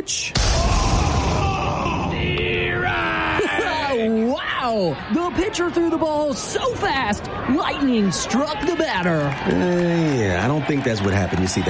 pitch. Wow! The pitcher threw the ball so fast, lightning struck the batter. Yeah, I don't think that's what happened. You see,